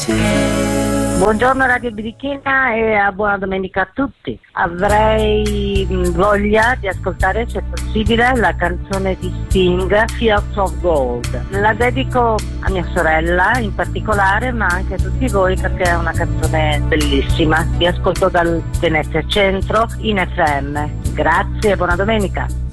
Buongiorno Radio Birichina e buona domenica a tutti. Avrei voglia di ascoltare, se possibile, la canzone di Sting, Fields of Gold. La dedico a mia sorella in particolare, ma anche a tutti voi, perché è una canzone bellissima. Vi ascolto dal Venezia Centro in FM. Grazie e buona domenica.